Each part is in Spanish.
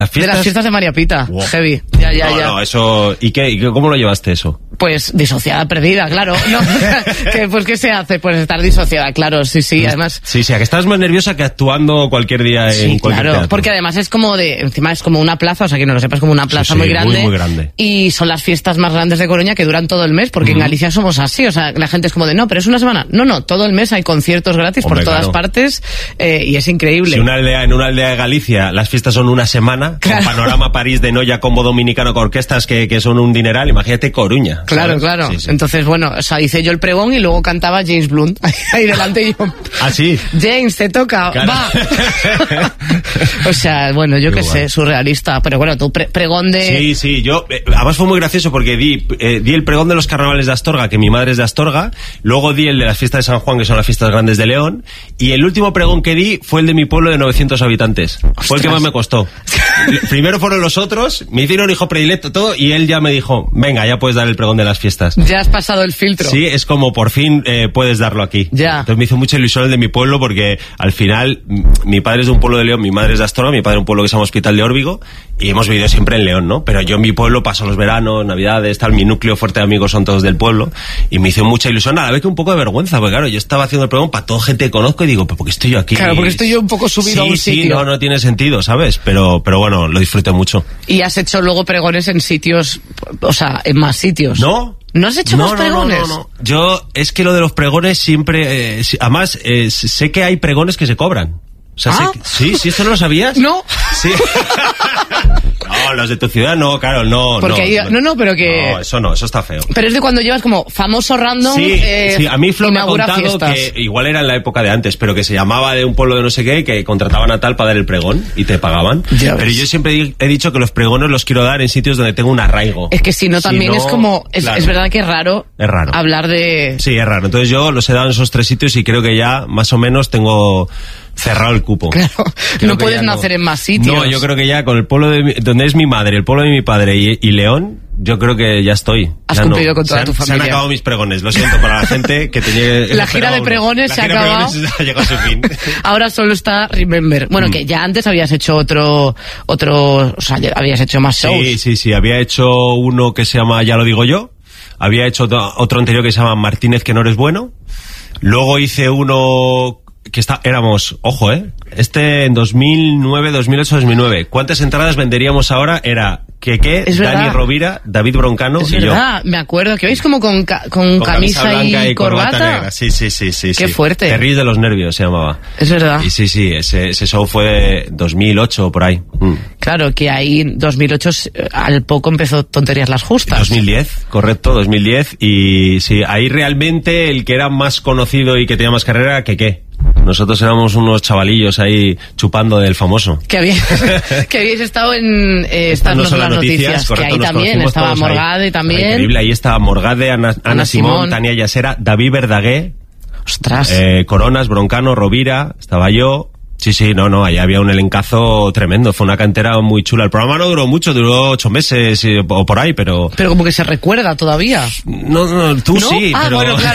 De las fiestas de María Pita, wow. Heavy. Ya. No, eso... ¿Y cómo lo llevaste eso? Pues disociada, perdida, claro. No, ¿qué se hace? Pues estar disociada, claro, sí, además... Sí, a que estás más nerviosa que actuando cualquier día en cualquier teatro. Porque además es como encima es como una plaza, o sea, que no lo sepas, como una plaza muy grande. Muy grande. Y son las fiestas más grandes de Coruña que duran todo el mes, porque en Galicia somos así, o sea, la gente es como de, no, pero es una semana. No, todo el mes hay conciertos gratis por todas partes, y es increíble. Si en una aldea de Galicia las fiestas son una semana, con Panorama París de Noia, combo dominicano con orquestas que son un dineral, imagínate Coruña. Claro. Sí. Entonces, bueno, o sea, hice yo el pregón y luego cantaba James Blunt ahí delante y yo... ¿Ah, sí? James, te toca, claro. Va. O sea, bueno, yo qué sé, surrealista. Pero bueno, tu pregón de... Sí, yo... además fue muy gracioso porque di el pregón de los carnavales de Astorga, que mi madre es de Astorga, luego di el de las fiestas de San Juan, que son las fiestas grandes de León, y el último pregón que di fue el de mi pueblo de 900 habitantes. ¡Ostras! Fue el que más me costó. Primero fueron los otros, me hicieron hijo predilecto todo, y él ya me dijo, venga, ya puedes dar el pregón de las fiestas. Ya has pasado el filtro. Sí, es como por fin puedes darlo aquí. Ya. Entonces me hizo mucha ilusión el de mi pueblo porque al final mi padre es de un pueblo de León, mi madre es de Astorga, mi padre un pueblo que se llama Hospital de Órbigo y hemos vivido siempre en León, ¿no? Pero yo en mi pueblo paso los veranos, navidades, tal, mi núcleo fuerte de amigos son todos del pueblo y me hizo mucha ilusión, a la vez que un poco de vergüenza, porque claro, yo estaba haciendo el pregón para toda gente que conozco y digo, ¿pero por qué estoy yo aquí? Claro, porque estoy yo un poco subido a un sitio. Sí, no tiene sentido, ¿sabes? Pero bueno, lo disfruté mucho. ¿Y has hecho luego pregones en sitios, o sea, en más sitios? ¿No has hecho más pregones? No. Yo, es que lo de los pregones siempre... además, sé que hay pregones que se cobran. O sea, sí, ¿esto no lo sabías? No. Sí. No, los de tu ciudad no, claro, no. Porque pero que... No, eso está feo. Pero es de cuando llevas como famoso random. Sí, a mí Flo me ha contado fiestas. que igual era en la época de antes, pero que se llamaba de un pueblo de no sé qué, que contrataban a tal para dar el pregón y te pagaban. Pero yo siempre he dicho que los pregones los quiero dar en sitios donde tengo un arraigo. Es que si no, también es como... Claro. Es verdad que es raro. Hablar de... Sí, es raro. Entonces yo los he dado en esos 3 sitios y creo que ya más o menos tengo... cerrado el cupo. Claro, no puedes nacer en más sitios. No, yo creo que ya con el pueblo donde es mi madre, el pueblo de mi padre y León, yo creo que ya estoy. Has cumplido con toda tu familia. Se han acabado mis pregones, lo siento para la gente que tenía... La gira de pregones se ha acabado. Ha llegado a su fin. Ahora solo está Remember. Bueno, que ya antes habías hecho otro, o sea, habías hecho más shows. Sí, había hecho uno que se llama Ya lo digo yo, había hecho otro anterior que se llama Martínez que no eres bueno, luego hice uno... éramos, ojo, en 2009, 2008, 2009. ¿Cuántas entradas venderíamos ahora? Era Dani Rovira, David Broncano y yo. Me acuerdo, que veis como con camisa blanca y corbata negra. Sí. Qué fuerte. Te ríes de los nervios, se llamaba. Es verdad. Y sí, ese show fue 2008 por ahí. Claro, que ahí 2008 al poco empezó Tonterías las Justas. 2010, correcto, 2010. Y sí, ahí realmente el que era más conocido y que tenía más carrera, ¿qué? Nosotros éramos unos chavalillos ahí chupando del famoso. Que habíais estado en Estarnos las noticias, correcto, que ahí también estaba Morgade ahí. También. Increíble, ahí estaba Morgade, Ana Simón, Tania Yasera, David Verdaguer. Ostras. Coronas, Broncano, Rovira, estaba yo. Sí, no, ahí había un elencazo tremendo, fue una cantera muy chula. El programa no duró mucho, duró 8 meses o por ahí, pero... Pero como que se recuerda todavía. No, tú ¿no? Sí, pero... Bueno, claro.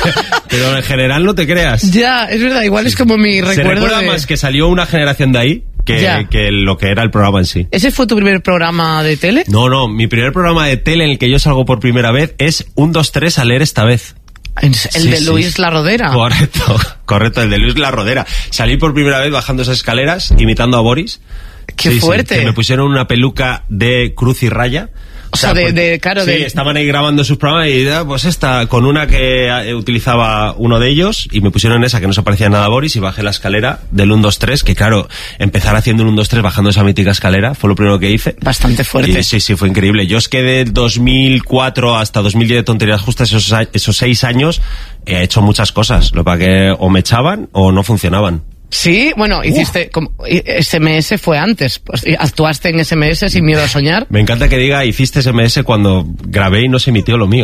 Pero en general no te creas. Ya, es verdad, igual es como mi recuerdo. Se recuerda más que salió una generación de ahí que lo que era el programa en sí. ¿Ese fue tu primer programa de tele? No, mi primer programa de tele en el que yo salgo por primera vez es 1, 2, 3 a leer esta vez. El de Luis La Rodera. Correcto, el de Luis La Rodera. Salí por primera vez bajando esas escaleras, imitando a Boris. ¡Qué fuerte! Que me pusieron una peluca de cruz y raya. O sea, claro, sí, estaban ahí grabando sus programas y pues con una que utilizaba uno de ellos y me pusieron esa que no se parecía nada a Boris y bajé la escalera del 1, 2, 3, que claro, empezar haciendo un 1, 2, 3 bajando esa mítica escalera fue lo primero que hice. Bastante fuerte. Y sí, fue increíble. Yo es que de 2004 hasta 2010 de Tonterías Justas, esos 6 años, he hecho muchas cosas. Lo para que o me echaban o no funcionaban. Sí, bueno, hiciste como SMS fue antes, pues, actuaste en SMS sin miedo a soñar. Me encanta que diga hiciste SMS cuando grabé y no se emitió lo mío.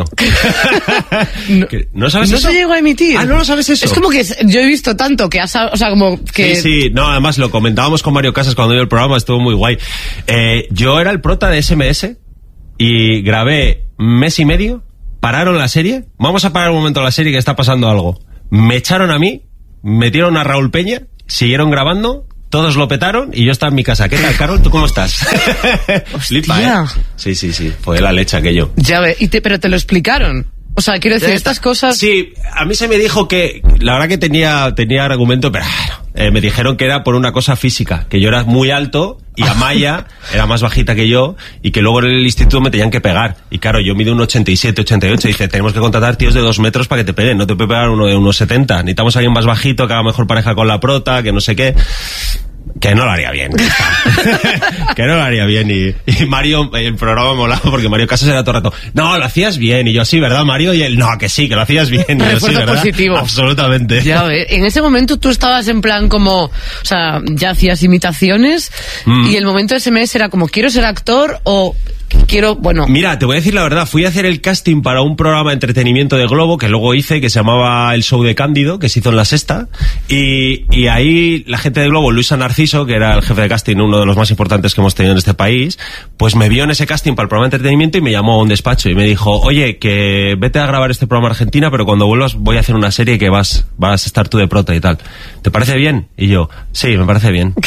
¿No sabes eso? No se llegó a emitir. ¿No lo sabes eso? Es como que yo he visto tanto que o sea, como que... Sí, no, además lo comentábamos con Mario Casas cuando dio el programa, estuvo muy guay. Yo era el prota de SMS y grabé 1 mes y medio, pararon la serie, vamos a parar un momento la serie que está pasando algo. Me echaron a mí, metieron a Raúl Peña, siguieron grabando, todos lo petaron y yo estaba en mi casa. ¿Qué tal, Carol? ¿Tú cómo estás? Hostia. Sí, fue la leche aquello. Ya ve, pero te lo explicaron. O sea, quiero decir, estas cosas... Sí, a mí se me dijo que, la verdad que tenía argumento, pero me dijeron que era por una cosa física, que yo era muy alto y Amaya era más bajita que yo y que luego en el instituto me tenían que pegar. Y claro, yo mido un 87, 88 y dice, tenemos que contratar tíos de 2 metros para que te peguen, no te puede pegar uno de unos 70. Necesitamos a alguien más bajito que haga mejor pareja con la prota, que no sé qué... Que no lo haría bien. Que no lo haría bien. Y Mario, el programa molaba porque Mario Casas era todo el rato, no, lo hacías bien. Y yo, sí, ¿verdad, Mario? Y él, no, que sí, que lo hacías bien. Y yo, sí, ¿verdad? Positivo. Absolutamente. Ya ves, en ese momento tú estabas en plan como, o sea, ya hacías imitaciones y el momento de SMS era como, ¿quiero ser actor o quiero, bueno... Mira, te voy a decir la verdad, fui a hacer el casting para un programa de entretenimiento de Globo, que luego hice, que se llamaba El Show de Cándido, que se hizo en La Sexta, y ahí la gente de Globo, Luisa Narciso, que era el jefe de casting, uno de los más importantes que hemos tenido en este país, pues me vio en ese casting para el programa de entretenimiento y me llamó a un despacho y me dijo, oye, que vete a grabar este programa a Argentina, pero cuando vuelvas voy a hacer una serie que vas a estar tú de prota y tal. ¿Te parece bien? Y yo, sí, me parece bien.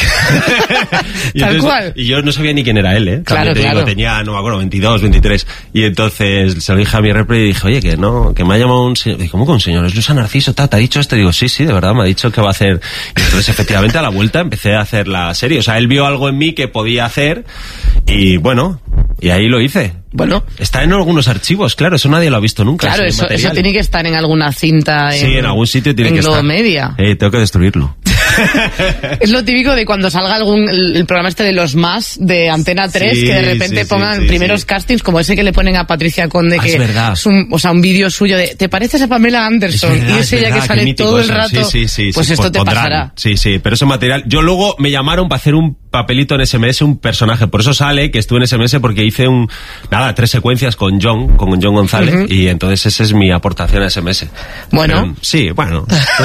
Y tal entonces, cual. Y yo no sabía ni quién era él, ¿eh? Claro, claro. Tenía, no me acuerdo, 22, 23. Y entonces se lo dije a mi repre y dije, oye, que no, que me ha llamado un señor. Digo, ¿cómo que un señor? Es Luisa Narciso, ¿te ha dicho esto? Y digo, sí, de verdad, me ha dicho que va a hacer. Y entonces, efectivamente, a la vuelta empecé a hacer la serie. O sea, él vio algo en mí que podía hacer y bueno, y ahí lo hice. Bueno, está en algunos archivos, claro, eso nadie lo ha visto nunca. Claro, eso tiene que estar en alguna cinta. Sí, en algún sitio tiene que estar. En Globomedia. Tengo que destruirlo. Es lo típico de cuando salga el programa este de los más de Antena 3, que de repente pongan primeros castings como ese que le ponen a Patricia Conde, que es verdad. Es un vídeo suyo de ¿te pareces a Pamela Anderson? Verdad, y es ella que sale todo el rato. Pues esto te pasará. Sí, pero ese material. Yo luego me llamaron para hacer un papelito en SMS, un personaje. Por eso sale que estuve en SMS, porque hice 3 secuencias con John González, y entonces esa es mi aportación a SMS. Bueno. Pero, sí, bueno.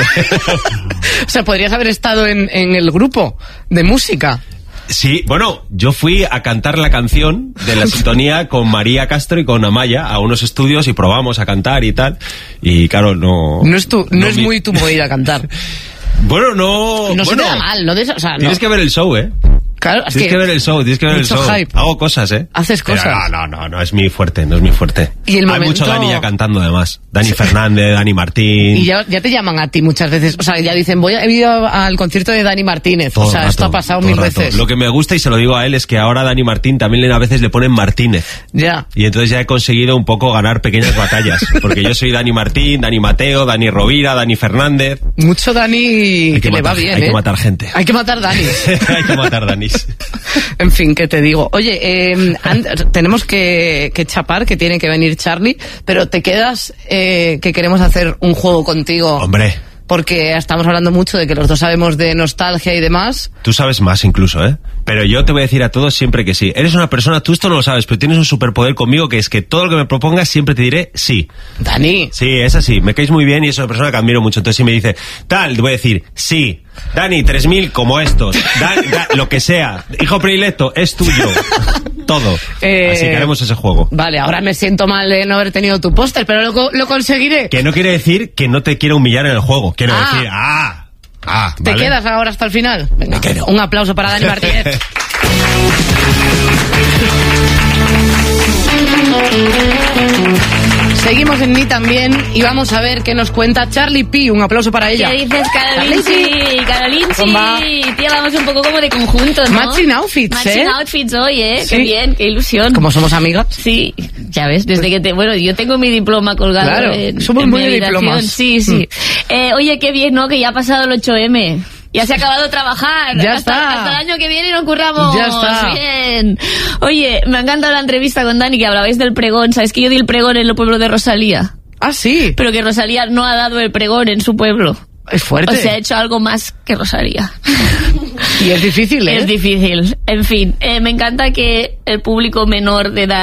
O sea, podrías haber estado en el grupo de música. Sí, bueno, yo fui a cantar la canción de la sintonía con María Castro y con Amaya a unos estudios y probamos a cantar y tal. Y claro, no es muy tu movida cantar. Bueno, no. No se te da mal, ¿no? O sea, tienes que ver el show, ¿eh? Claro, tienes que ver el show. Hype. Hago cosas, ¿eh? Haces cosas. Pero no es mi fuerte, no es mi fuerte. ¿Y el Hay mucho Dani ya cantando, además. Dani Fernández, Dani Martín. Y ya te llaman a ti muchas veces. O sea, ya dicen, he ido al concierto de Dani Martínez. Todo rato, esto ha pasado 1000 veces. Lo que me gusta, y se lo digo a él, es que ahora a Dani Martín también a veces le ponen Martínez. Ya. Y entonces ya he conseguido un poco ganar pequeñas batallas. Porque yo soy Dani Martín, Dani Mateo, Dani Rovira, Dani Fernández. Mucho Dani que le va bien, Hay que matar gente. Hay que matar Danis. Hay que matar Danis. En fin, ¿qué te digo? Oye, tenemos que chapar, que tiene que venir Charlie, pero te quedas que queremos hacer un juego contigo. Hombre. Porque estamos hablando mucho de que los dos sabemos de nostalgia y demás. Tú sabes más incluso, ¿eh? Pero yo te voy a decir a todos siempre que sí. Eres una persona, tú esto no lo sabes, pero tienes un superpoder conmigo, que es que todo lo que me propongas siempre te diré sí. Dani. Sí, es así. Me caes muy bien y es una persona que admiro mucho. Entonces si me dice, tal, te voy a decir sí. Dani, 3000 como estos. Lo que sea. Hijo predilecto, es tuyo. Todo. Así que haremos ese juego. Vale, ahora me siento mal de no haber tenido tu póster, pero lo conseguiré. Que no quiere decir que no te quiera humillar en el juego. Quiero decir, ¿Te ¿vale? quedas ahora hasta el final? Venga, me quedo. Un aplauso para Dani Martínez. Seguimos en Mí También y vamos a ver qué nos cuenta Charlie P. Un aplauso para ella. ¿Qué dices, Carolinchi? Carolinchi. Tía, vamos un poco como de conjunto, ¿no? Matching outfits, Matching outfits hoy, Sí. Qué bien, qué ilusión. Como somos amigas. Sí, ya ves, desde que bueno, yo tengo mi diploma colgado. Claro, somos en muy mi de habitación. diplomas. Sí. Oye, qué bien, ¿no? Que ya ha pasado el 8M. Ya se ha acabado de trabajar. Ya hasta el año que viene no curramos. Ya está. Bien. Oye, me ha encantado la entrevista con Dani, que hablabais del pregón. ¿Sabes que yo di el pregón en el pueblo de Rosalía? Ah, sí. Pero que Rosalía no ha dado el pregón en su pueblo. Es fuerte. O sea, ha hecho algo más que Rosalía. Y es difícil, ¿eh? Es difícil. En fin, me encanta que el público menor de edad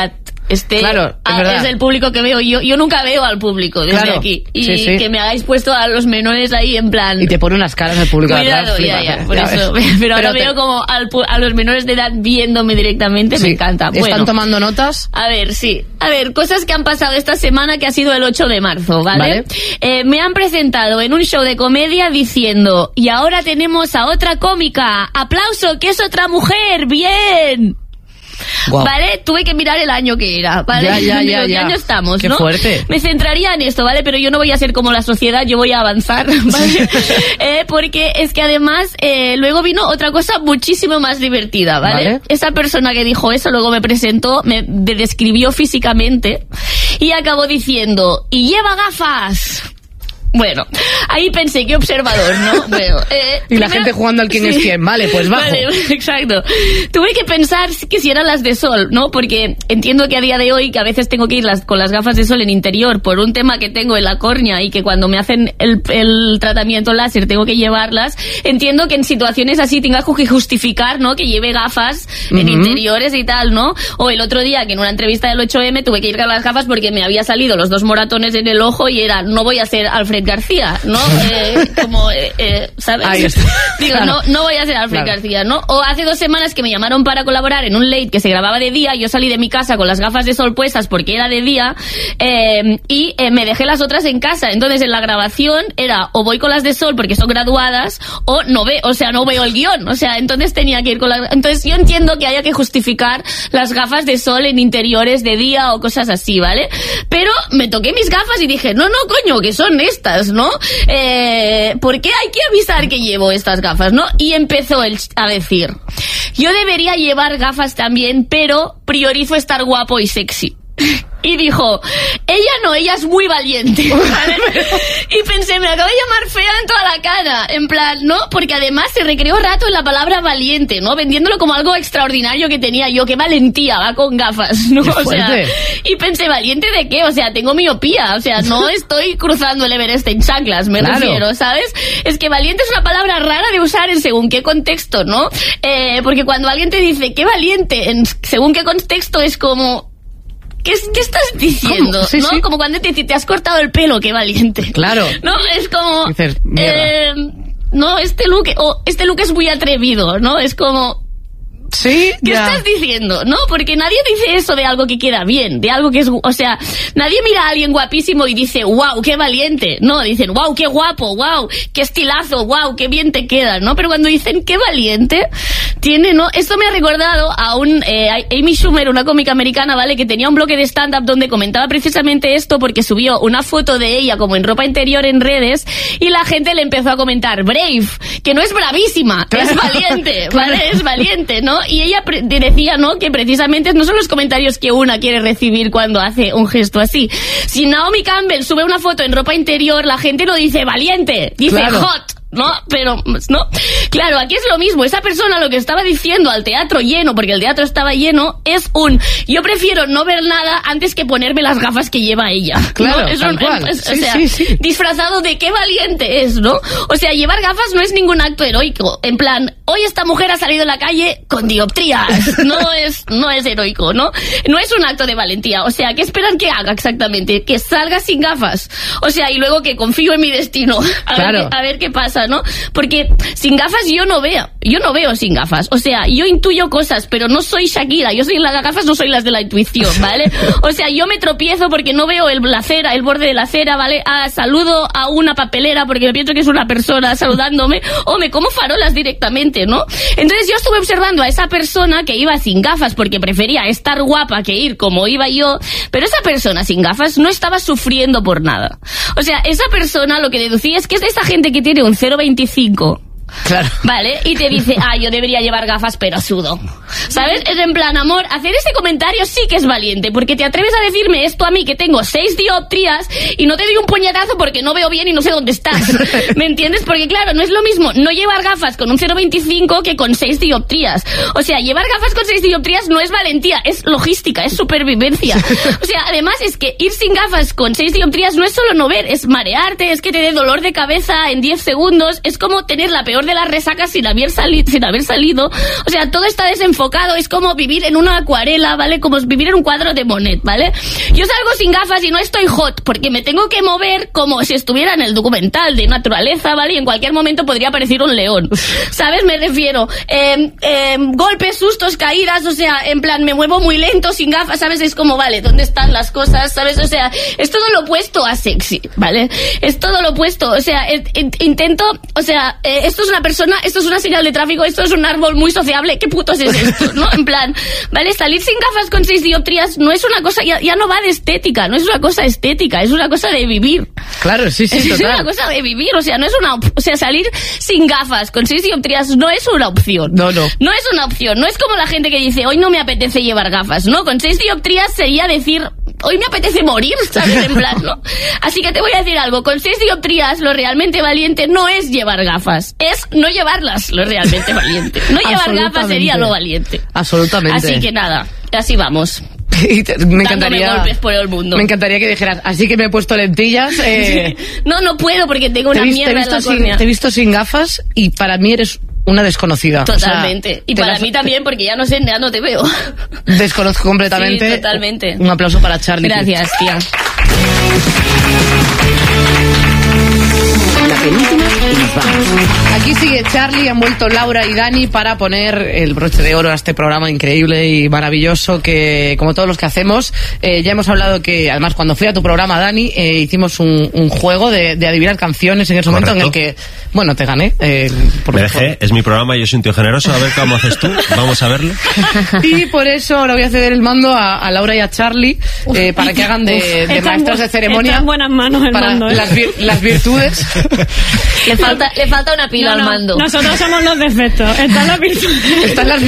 claro, es el público que veo. Yo nunca veo al público desde aquí. Y que me hagáis puesto a los menores ahí en plan... Y te pone unas caras al público. Cuidado, ya, por eso. Pero ahora veo como a los menores de edad viéndome directamente, me encanta. ¿Están tomando notas? A ver, sí. A ver, cosas que han pasado esta semana, que ha sido el 8 de marzo, ¿vale? Me han presentado en un show de comedia diciendo: y ahora tenemos a otra cómica, aplauso, que es otra mujer, bien. Wow. Vale, tuve que mirar el año que era, ¿vale? ¿Qué año estamos? Qué ¿no? fuerte. Me centraría en esto, ¿vale? Pero yo no voy a ser como la sociedad, yo voy a avanzar, ¿vale? Porque es que además luego vino otra cosa muchísimo más divertida, ¿vale? Esa persona que dijo eso luego me presentó, me describió físicamente y acabó diciendo: y lleva gafas. Bueno, ahí pensé, qué observador, ¿no? Bueno, y la gente jugando al quién es quién, vale, pues bajo. Vale, exacto. Tuve que pensar que si eran las de sol, ¿no? Porque entiendo que a día de hoy, que a veces tengo que ir con las gafas de sol en interior por un tema que tengo en la córnea y que cuando me hacen el tratamiento láser tengo que llevarlas, entiendo que en situaciones así tenga que justificar, ¿no? Que lleve gafas en interiores y tal, ¿no? O el otro día que en una entrevista del 8M tuve que ir con las gafas porque me había salido los 2 moratones en el ojo y era, no voy a ser Alfred García, ¿no? ¿Sabes? Ahí está. Digo, claro. no voy a ser Alfred García, ¿no? O hace 2 semanas que me llamaron para colaborar en un late que se grababa de día, yo salí de mi casa con las gafas de sol puestas porque era de día, y me dejé las otras en casa. Entonces en la grabación era o voy con las de sol porque son graduadas o no veo el guión, o sea, entonces tenía que ir con las... Entonces yo entiendo que haya que justificar las gafas de sol en interiores de día o cosas así, ¿vale? Pero me toqué mis gafas y dije, no, coño, que son estas, ¿no? ¿Por qué hay que avisar que llevo estas gafas, no? Y empezó a decir: yo debería llevar gafas también, pero priorizo estar guapo y sexy. Y dijo, ella es muy valiente, ¿vale? Y pensé, me acabo de llamar fea en toda la cara, en plan, ¿no? Porque además se recreó rato en la palabra valiente, ¿no? Vendiéndolo como algo extraordinario que tenía yo, qué valentía, va con gafas, ¿no? O sea, y pensé, ¿valiente de qué? O sea, tengo miopía, o sea, no estoy cruzando el Everest en chanclas, me refiero, ¿sabes? Es que valiente es una palabra rara de usar en según qué contexto, ¿no? Porque cuando alguien te dice, qué valiente, en según qué contexto es como... ¿Qué estás diciendo? Sí, ¿no? sí. Como cuando te has cortado el pelo, qué valiente. Claro. No, es como... Dices, no, este look es muy atrevido, ¿no? Es como... Sí, ¿Qué estás diciendo? No, porque nadie dice eso de algo que queda bien, de algo que es... O sea, nadie mira a alguien guapísimo y dice, wow, qué valiente. No, dicen, wow, qué guapo, wow, qué estilazo, wow, qué bien te queda, ¿no? Pero cuando dicen, qué valiente, tiene, ¿no? Esto me ha recordado a Amy Schumer, una cómica americana, ¿vale? Que tenía un bloque de stand-up donde comentaba precisamente esto porque subió una foto de ella como en ropa interior en redes y la gente le empezó a comentar, brave, que no es bravísima, es valiente, ¿vale? Es valiente, ¿no? Y ella decía, ¿no? Que precisamente no son los comentarios que una quiere recibir cuando hace un gesto así. Si Naomi Campbell sube una foto en ropa interior, la gente no dice valiente, dice hot. ¿No? Pero, no. Claro, aquí es lo mismo. Esa persona lo que estaba diciendo al teatro lleno, porque el teatro estaba lleno, es yo prefiero no ver nada antes que ponerme las gafas que lleva ella. Claro, ¿no? tal cual. O sea, disfrazado de qué valiente es, ¿no? O sea, llevar gafas no es ningún acto heroico. En plan, hoy esta mujer ha salido a la calle con dioptrías. No es heroico, ¿no? No es un acto de valentía. O sea, ¿qué esperan que haga exactamente? Que salga sin gafas. O sea, y luego que confío en mi destino. A ver qué pasa, ¿no? Porque sin gafas yo no veo sin gafas, o sea, yo intuyo cosas, pero no soy Shakira, yo soy las gafas, no soy las de la intuición, ¿vale? O sea, yo me tropiezo porque no veo el borde de la acera, ¿vale? Saludo a una papelera porque me pienso que es una persona saludándome, o me como farolas directamente, ¿no? Entonces yo estuve observando a esa persona que iba sin gafas porque prefería estar guapa que ir como iba yo, pero esa persona sin gafas no estaba sufriendo por nada. O sea, esa persona lo que deducía es que es de esa gente que tiene un 0,25. Claro. Vale, y te dice, yo debería llevar gafas pero sudo. ¿Sabes? Es en plan, amor, hacer ese comentario sí que es valiente, porque te atreves a decirme esto a mí que tengo 6 dioptrías y no te doy un puñetazo porque no veo bien y no sé dónde estás. ¿Me entiendes? Porque claro, no es lo mismo no llevar gafas con un 0,25 que con 6 dioptrías. O sea, llevar gafas con 6 dioptrías no es valentía, es logística, es supervivencia. O sea, además es que ir sin gafas con 6 dioptrías no es solo no ver, es marearte, es que te dé dolor de cabeza en 10 segundos, es como tener la peor peor de las resacas sin haber salido. O sea, todo está desenfocado, es como vivir en una acuarela, ¿vale? Como vivir en un cuadro de Monet, ¿vale? Yo salgo sin gafas y no estoy hot, porque me tengo que mover como si estuviera en el documental de naturaleza, ¿vale? Y en cualquier momento podría aparecer un león, ¿sabes? Me refiero, golpes, sustos, caídas, o sea, en plan, me muevo muy lento, sin gafas, ¿sabes? Es como, vale, ¿dónde están las cosas? ¿Sabes? O sea, es todo lo opuesto a sexy, ¿vale? Es todo lo opuesto, o sea, intento, o sea, esto es una persona, esto es una señal de tráfico, esto es un árbol muy sociable, ¿qué putos es esto? ¿No? En plan, ¿vale? Salir sin gafas con 6 dioptrías no es una cosa, ya no va de estética, no es una cosa estética, es una cosa de vivir. Claro, sí, es total. una cosa de vivir, o sea, no es o sea, salir sin gafas con 6 dioptrías no es una opción. No. No es una opción, no es como la gente que dice, hoy no me apetece llevar gafas, ¿no? Con 6 dioptrías sería decir, hoy me apetece morir, ¿sabes? En plan, ¿no? Así que te voy a decir algo, con 6 dioptrías lo realmente valiente no es llevar gafas, es no llevarlas lo realmente valiente. No llevar gafas sería lo valiente. Absolutamente. Así que nada, así vamos. Me encantaría, golpes por el mundo. Me encantaría que dijeras, así que me he puesto lentillas. No puedo porque tengo una mierda en la córnea. Te he visto sin gafas y para mí eres una desconocida. Totalmente. O sea, y para mí también, porque ya no te veo. Desconozco completamente. Sí, totalmente. Un aplauso para Charlie. Gracias, tía. La penúltima y nos vamos. Aquí sigue Charlie, han vuelto Laura y Dani para poner el broche de oro a este programa increíble y maravilloso que, como todos los que hacemos, ya hemos hablado que, además, cuando fui a tu programa, Dani, hicimos un juego de adivinar canciones en ese momento en el que, bueno, te gané. Me dejé, es mi programa, yo soy un tío generoso, a ver cómo haces tú, vamos a verlo. Y por eso ahora voy a ceder el mando a Laura y a Charlie para que hagan de maestros de ceremonia. Está en buenas manos el para mando, las virtudes. Le falta una pila al mando. Nosotros somos los defectos. Están las virtudes. Están las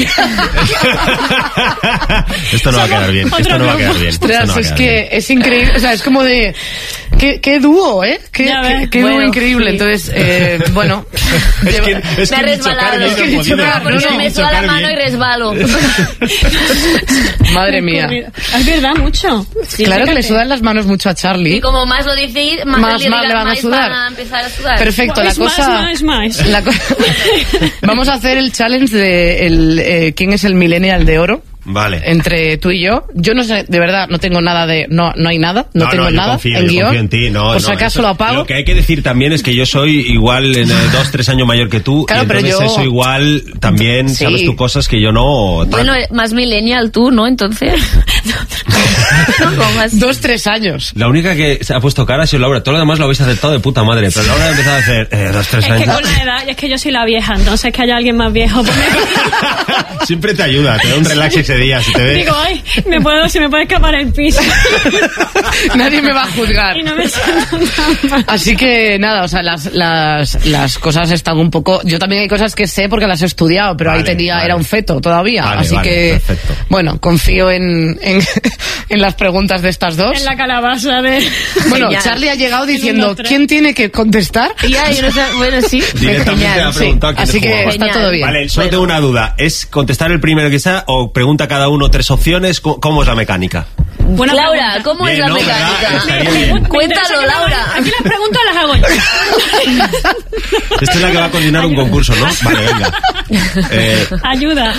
Esto no va a quedar bien. Esto no va a quedar bien. Ostras, es que es increíble. O sea, es como de. Qué dúo, ¿eh? Qué dúo increíble. Sí. Entonces, bueno. Es que me ha resbalado. Porque me suda la mano y resbalo. Madre mía. Es verdad, mucho. Sí, claro, que le sudan las manos mucho a Charlie. Y como más lo dice, más le van a sudar. Van a empezar a sudar. Perfecto, la cosa. Más. Vamos a hacer el challenge de quién es el millennial de oro. Vale. Entre tú y yo. Yo no sé, de verdad, no tengo nada de... No hay nada, no tengo nada en guión. Confío en ti, por si acaso lo apago. Lo que hay que decir también es que yo soy igual 2-3 años mayor que tú. Claro, y entonces pero yo... eso igual también, sí. Sabes tú cosas que yo no... Bueno, más millennial tú, ¿no? Entonces... 2-3 años. La única que se ha puesto cara ha sido Laura. Todo lo demás lo habéis aceptado de puta madre. Pero Laura ha empezado a hacer 2-3 años. Es que con la edad, es que yo soy la vieja, entonces que haya alguien más viejo. Siempre te ayuda, te da un relax ese día. Si te ve... Digo, ay, se me puede escapar el piso. Nadie me va a juzgar. Y no me siento tan mal. Así que nada, o sea, las cosas están un poco... Yo también hay cosas que sé porque las he estudiado, pero ahí era un feto todavía. Así que, perfecto. Bueno, confío en las preguntas de estas dos. En la calabaza de... Bueno, Charlie ha llegado diciendo, ¿quién tiene que contestar? Ya, yo no sé, bueno, sí. Genial, sí. Así que está todo bien. Vale, solo tengo una duda. ¿Es contestar el primero que sea o pregunta cada uno 3 opciones? ¿Cómo es la mecánica? Buena Laura, ¿cómo es la mecánica? Cuéntalo, Laura. Aquí las preguntas las hago yo. Esta es la que va a coordinar un concurso, ¿no? Vale, venga. Ayuda.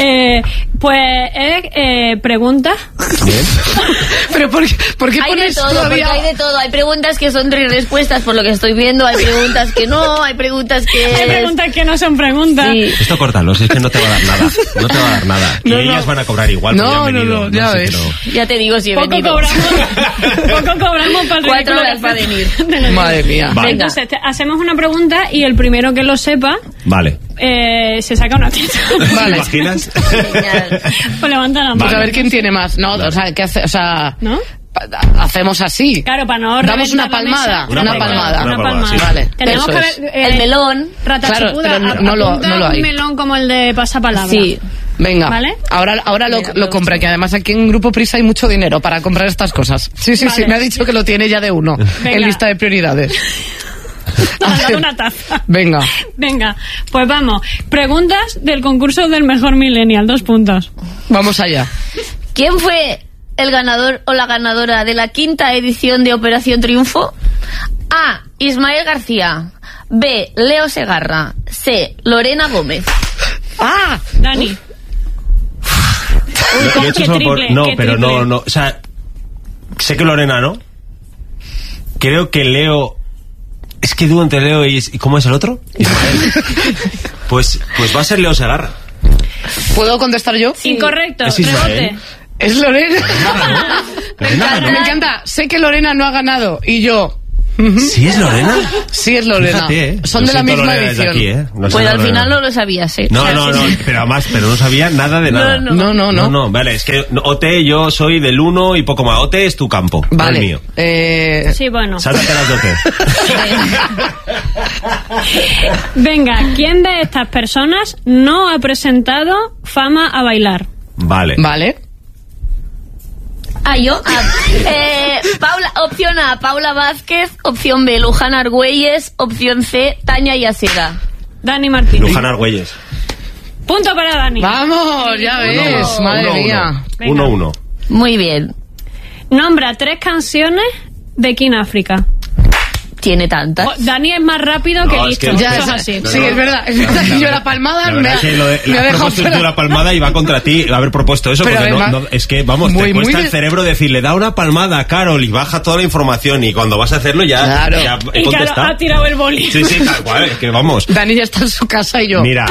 Pues preguntas. Bien. Pero ¿por qué pones todavía? Hay de todo. Hay preguntas que son 3 respuestas por lo que estoy viendo. Hay preguntas que no. Hay preguntas que... Hay preguntas que no son preguntas. Sí. Esto córtalo, si es que no te va a dar nada. No te va a dar nada. Y ellas van a cobrar igual. No, ya ves. Ya te digo si he venido. Poco cobramos para el 4 horas para venir. Madre mía. Vale. Entonces, hacemos una pregunta y el primero que lo sepa... Vale. Se saca una teta. Vale. ¿Te imaginas? Pues levanta la mano. Pues a ver quién tiene más. No, o sea, ¿qué hace? O sea... ¿No? Hacemos así. Claro, para no damos una palmada. Una palmada. Sí. Vale. Tenemos que ver el melón. Claro, pero no lo hay. Un melón como el de pasapalabra. Sí. Venga, ¿vale? Ahora Venga, lo compra, que además aquí en Grupo Prisa hay mucho dinero para comprar estas cosas. Sí, vale. Me ha dicho que lo tiene ya de uno. Venga. En lista de prioridades. Una taza. Venga, pues vamos. Preguntas del concurso del mejor millennial, 2 puntos. Vamos allá. ¿Quién fue el ganador o la ganadora de la 5ª edición de Operación Triunfo? A. Ismael García. B. Leo Segarra. C. Lorena Gómez. ¡Ah! Dani. Lo he hecho qué solo triple, no, qué pero triple. no. O sea, sé que Lorena, ¿no? Creo que Leo... Es que dudo entre Leo y ¿cómo es el otro? Ismael. Pues va a ser Leo Segarra. ¿Puedo contestar yo? Incorrecto. Es Ismael. Rebote. Es Lorena. Lorena ganó. Me encanta. Sé que Lorena no ha ganado. Y yo... ¿Sí es Lorena? Sí, es Lorena. Fíjate, Son Lo de la siento, misma Lorena, desde edición. aquí, No sé, Pues al Lorena. final no lo sabías, ¿eh? No, pero no sabía nada de nada. No. Vale, es que OT yo soy del 1 y poco más. OT es tu campo, no Vale. el mío. Sí, bueno. Sáltate las de OT. Venga, ¿quién de estas personas no ha presentado Fama a bailar? Vale. Vale. Yo. Paula, opción A, Paula Vázquez. Opción B, Luján Argüelles. Opción C, Tania Yasera. Dani Martín. Luján Argüelles. Punto para Dani. Vamos, ya ves. Madre mía. Venga. 1-1. Muy bien. Nombra 3 canciones de King África. Tiene tantas. Dani es más rápido que No, es listo. que- Ya, Eso es esa- así. sí, es verdad. Es verdad que yo la palmada La me verdad ha, es que lo de, me ha la dejado propuesto fuera. de la palmada y va contra ti haber propuesto eso, Pero porque además, es que, vamos, muy, te muy cuesta de- el cerebro decirle, da una palmada a Carol y baja toda la información y cuando vas a hacerlo ya, Claro. ya he Y claro, contestado. ha tirado el boli. Sí, tal cual, es que vamos. Dani ya está en su casa y yo. Mira,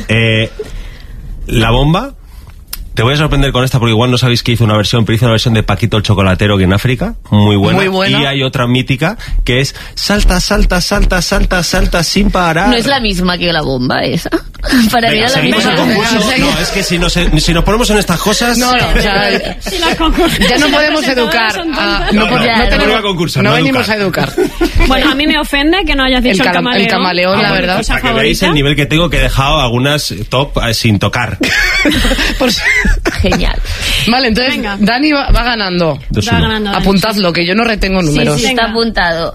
La Bomba, te voy a sorprender con esta porque igual no sabéis que hizo una versión, pero hizo una versión de Paquito el Chocolatero que en África, muy buena. Muy buena. Y hay otra mítica que es salta, salta, salta, salta, salta sin parar. No es la misma que La Bomba esa. Para mí Venga, era la seguimos misma. el concurso. Venga, seguimos. No, es que si nos ponemos en estas cosas... No, o sea, Si las concur- ya no si las podemos presentadoras educar. son a- tontas. no, No, pod- no, no no tenemos- vengo a concursar, no no a venimos a educar. educar. Bueno, a mí me ofende que no hayas dicho el camaleón. el camaleón, la como verdad. cosa Para que veáis favorita. el nivel que tengo, que he dejado algunas top sin tocar. Por si- Genial. Vale, entonces Venga. Dani va ganando. 2-1. Va ganando Dani. Apuntadlo, que yo no retengo números. Sí, Venga. está apuntado.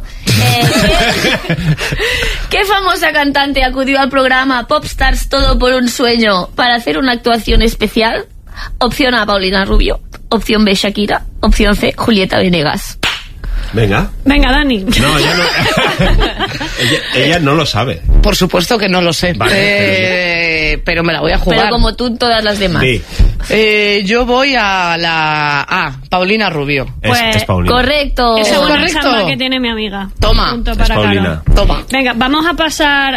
¿Qué famosa cantante acudió al programa Popstars Todo por un Sueño para hacer una actuación especial? Opción A, Paulina Rubio. Opción B, Shakira. Opción C, Julieta Venegas. Venga. Venga, Dani. No, ella no. ella no lo sabe. Por supuesto que no lo sé. Vale, Pero me la voy a jugar. Pero como tú, todas las demás. Sí, Yo voy a la A, Paulina Rubio. Pues, es Paulina. Correcto. Esa es una correcto. chamba que tiene mi amiga. Toma. Punto Es para Paulina. Carol. Toma. Venga, vamos a pasar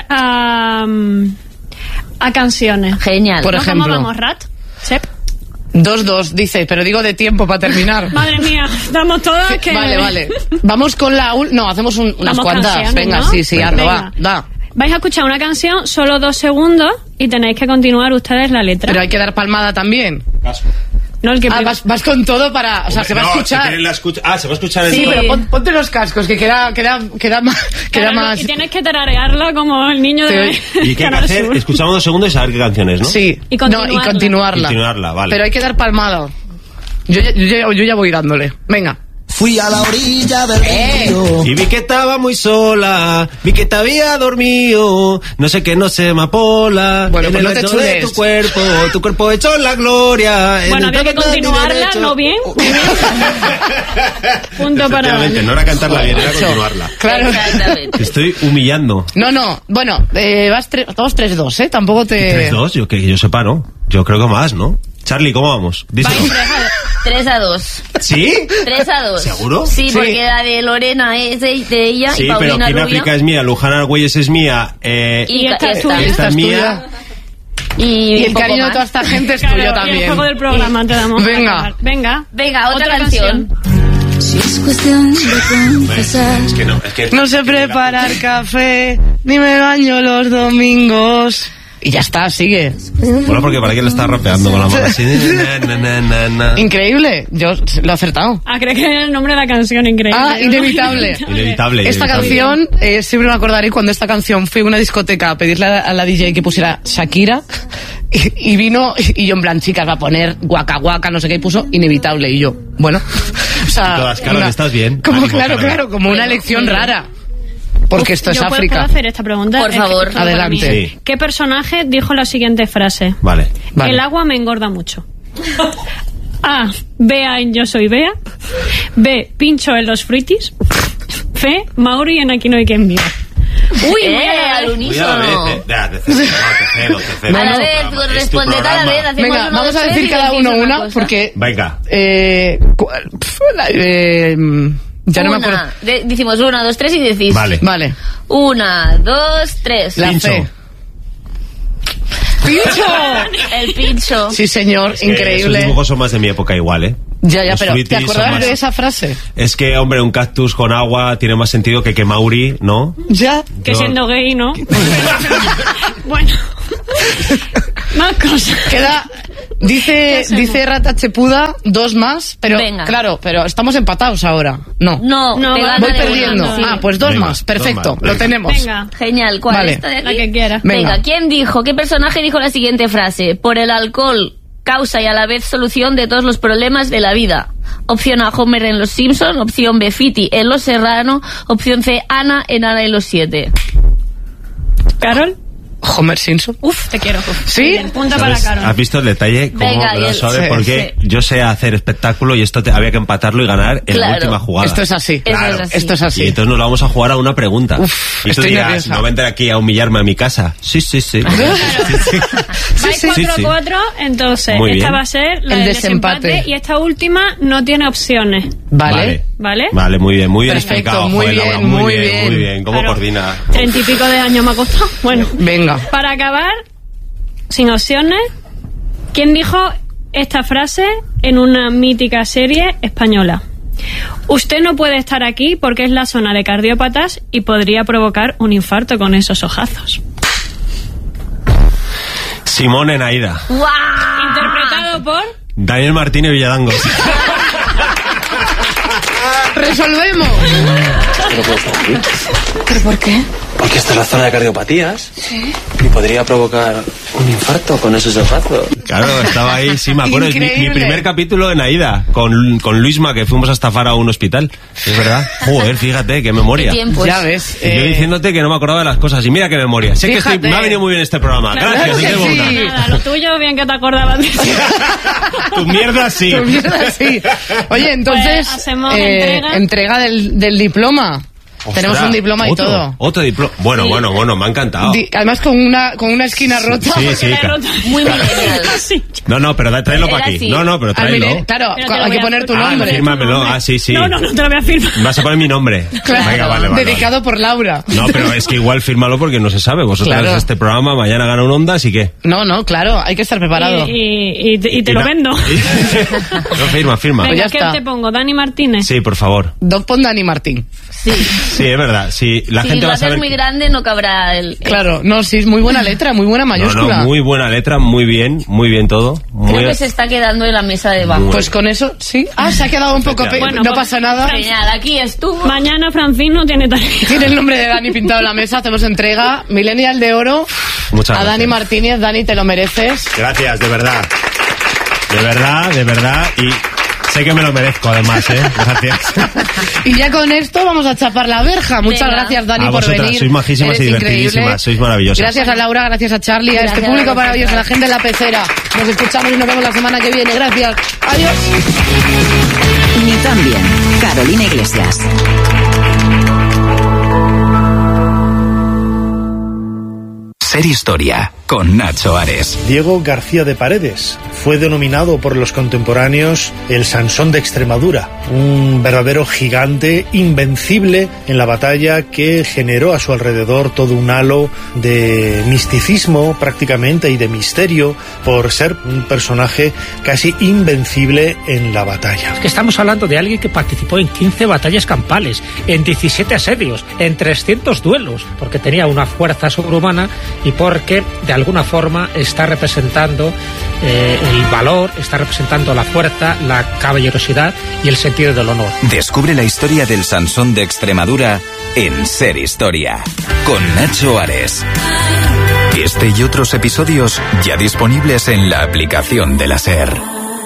a canciones. Genial. Por ¿No? ejemplo. ¿Cómo vamos, Rat? Sep. 2-2, dice, pero digo de tiempo para terminar. Madre mía, damos todas que... Vale. Vamos con la... No, hacemos unas Vamos cuantas. canciones, Venga, ¿no? sí, hazlo, Venga. va. Vais a escuchar una canción, solo 2 segundos, y tenéis que continuar ustedes la letra. Pero hay que dar palmada también. No, el que Ah, vas con todo para... O sea, se va a No, escuchar. si queréis se va a escuchar en Sí, todo. pero ponte los cascos, que queda más... Claro, más... Y tienes que tararearla como el niño de... Sí. ¿Y qué hay que Canal hacer? Sur. Escuchamos 2 segundos y saber qué canciones, ¿no? Sí. Y No, y continuarla. continuarla. Continuarla, vale. Pero hay que dar palmada. Yo ya voy dándole. Venga. Fui a la orilla del río. Y vi que estaba muy sola, vi que te había dormido, no sé qué, no sé, amapola. Bueno, en pues el no te ancho de chules. tu cuerpo hecho en la gloria. en Bueno, el había que tapete de mi continuarla, derecho. ¿no? Bien. Punto para Efectivamente, Dani. no era cantarla bien, era continuarla. Claro. Exactamente. Te estoy humillando. No. Bueno, vas 3-2, ¿eh? Tampoco te... 3-2, yo que yo sepa, ¿no? Yo creo que más, ¿no? Charlie, ¿cómo vamos? Díselo. 3-2. ¿Sí? 3-2. ¿Seguro? Sí, Sí. porque la de Lorena es de ella Sí, y pero Paulina King Rubio. África es mía, Luján Argüelles es mía, Y esta es esta. tuya. esta es es mía. Y el poco cariño de más. toda esta gente es Claro, tuyo y el también. juego del programa te damos. para Venga. acabar. Venga. Venga, otra canción. Si es cuestión de confesar. Es que no, es que... No sé preparar café, ni me baño los domingos. Y ya está, sigue. Bueno, porque para qué le está rapeando con la mano así. Na. Increíble, yo lo he acertado. Ah, creo que es el nombre de la canción, increíble. Ah, Inevitable. Inevitable. Esta canción, siempre me acordaré cuando esta canción fui a una discoteca a pedirle a la DJ que pusiera Shakira y vino y yo en plan, chicas, va a poner guaca guaca, no sé qué, y puso Inevitable y yo, bueno, o sea... Todas, Carol, ¿estás bien? Como, Ánimo, claro, Carol. como una Bueno, elección muy bien. rara. Porque esto es ¿Yo puedo África. hacer esta pregunta? Por Es que favor, esto es para adelante. mí. Sí. ¿Qué personaje dijo la siguiente frase? Vale. Vale. El agua me engorda mucho. A. Bea en Yo Soy Bea. B. Pincho en los fruitis. C. Mauri en Aquí no hay quien viva. Uy, al unísono. Te cedo. A la vez, responded a la vez. Venga, vamos a decir cada uno una, porque... Venga. Ya no me acuerdo. Decimos 1, 2, 3 y decís. Vale. 1, 2, 3. La Pincho. C. ¡Pincho! El pincho. Sí, señor, Es que increíble. Esos dibujos son más de mi época igual, ¿eh? Ya, Los pero ¿te fruitis son acordabas más- de esa frase? Es que, hombre, un cactus con agua tiene más sentido que Mauri, ¿no? Ya. Que Yo- siendo gay, ¿no? Bueno. Más cosas. Queda... Dice Rata Chepuda 2 más, pero Venga. claro, pero estamos empatados ahora. No. No, No, te va- gana Voy de perdiendo. una, sí. Pues 2 Venga, más. Perfecto. 2 más, Lo venga. tenemos. Venga, Genial. ¿Cuál? Vale. ¿Esta de aquí? la que quieras. Venga. ¿Qué personaje dijo la siguiente frase? Por el alcohol, causa y a la vez solución de todos los problemas de la vida. Opción A, Homer en Los Simpson. Opción B, Fiti en Los Serrano. Opción C, Ana en Ana y los 7. ¿Carol? Homer Simpson. Uf, te quiero. ¿Sí? Bien, punta para ¿Sabes? Carol. ¿Has visto el detalle? ¿Cómo Venga, me lo y el- sabe? sí, Porque sí. yo sé hacer espectáculo y esto había que empatarlo y ganar en la Claro. última jugada. Esto es así. Claro. Esto es así. Y entonces nos lo vamos a jugar a una pregunta. Uf, y tú estoy dirás, nerviosa. no vendré aquí a humillarme a mi casa. Sí. Vais 4-4, entonces Muy esta bien. va a ser la El del desempate. desempate y esta última no tiene opciones, Vale. ¿vale? Vale, muy bien Perfecto, explicado. muy joder, Laura, bien, muy bien. muy bien. ¿Cómo Claro. coordina? 30 y pico de años me ha costado. Bueno, Venga. para acabar, sin opciones, ¿quién dijo esta frase en una mítica serie española? Usted no puede estar aquí porque es la zona de cardiópatas y podría provocar un infarto con esos ojazos. Simón en Aida. ¡Guau! Interpretado por... Daniel Martínez Villadangos. Resolvemos. ¿Pero por qué? Porque está en la zona de cardiopatías. Y podría provocar un infarto con esos ojazos. Claro, estaba ahí, sí, me acuerdo. Es mi Increíble. primer capítulo en Aida, con Luisma, que fuimos a estafar a un hospital. Es verdad. Joder, fíjate, qué memoria. ¿Qué tiempos? Ya ves. Y yo diciéndote que no me acordaba de las cosas. Y mira qué memoria. Sé que Fíjate. me ha venido muy bien este programa. Claro Gracias, que tengo sí. una. Nada, lo tuyo, bien que te acordabas de eso. Tu mierda sí. Tu mierda, sí. Oye, entonces, Pues hacemos entrega del diploma. Tenemos un diploma y todo. Otro diploma. Bueno, me ha encantado. Además con una esquina rota. Sí, claro. Muy millennial. Sí. No, pero tráelo Era para aquí. así. No, pero tráelo. Claro, Pero te lo hay voy que a poner tu firmar. nombre. Fírmamelo. Sí. No, te lo voy a firmar. Vas a poner mi nombre. Claro, Venga, vale. dedicado por Laura. No, pero es que igual fírmalo porque no se sabe. Vosotros Claro. este programa, mañana gana un Ondas y qué. No, claro, hay que estar preparado. Y te lo no- vendo. No, firma. Pues ya Venga, ¿qué está. te pongo? ¿Dani Martínez? Sí, por favor. Doc pon Dani Martín. Sí. Sí, es verdad. Sí, la Si gente lo va a haces saber. muy grande, no cabrá el... Claro, no, sí, es muy buena letra, muy buena mayúscula. No, muy buena letra, muy bien todo. Muy Creo que se está quedando en la mesa de abajo. Pues con eso, sí. Se ha quedado un poco... Efectivamente. no Bueno, pasa nada. Genial, aquí estuvo. Mañana Francine no tiene tarea. Tiene el nombre de Dani pintado en la mesa, hacemos entrega. Millennial de oro Muchas a gracias. Dani Martínez. Dani, te lo mereces. Gracias, de verdad. De verdad. Y sé que me lo merezco, además, ¿eh? Gracias. Y ya con esto vamos a chapar la verja. Muchas Venga. gracias, Dani, A por vosotras, venir. sois majísimas Eres y divertidísimas, increíble. sois maravillosas. Gracias a Laura, gracias a Charlie, a este Gracias, público gracias. maravilloso, a la gente de la pecera. Nos escuchamos y nos vemos la semana que viene. Gracias. Adiós. Ni tan bien. Carolina Iglesias. Ser Historia, con Nacho Ares. Diego García de Paredes fue denominado por los contemporáneos el Sansón de Extremadura, un verdadero gigante invencible en la batalla que generó a su alrededor todo un halo de misticismo prácticamente y de misterio por ser un personaje casi invencible en la batalla. Que estamos hablando de alguien que participó en 15 batallas campales, en 17 asedios, en 300 duelos, porque tenía una fuerza sobrehumana y porque de alguna forma está representando el valor, está representando la fuerza, la caballerosidad y el sentido del honor. Descubre la historia del Sansón de Extremadura en Ser Historia, con Nacho Ares. Este y otros episodios ya disponibles en la aplicación de la SER.